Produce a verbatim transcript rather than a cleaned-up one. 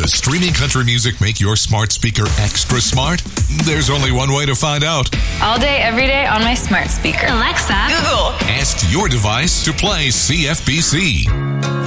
Does streaming country music make your smart speaker extra smart? There's only one way to find out. All day, every day on my smart speaker. Alexa, Google. Ask your device to play C F B C.